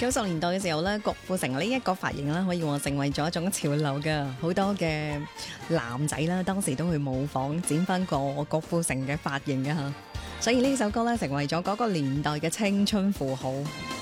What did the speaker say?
90年代嘅時候咧，郭富城呢一個髮型啦，可以話成為咗一種潮流噶，好多嘅男仔啦，當時都去模仿剪翻個郭富城嘅髮型噶吓，所以呢首歌咧成為咗嗰個年代嘅青春符號。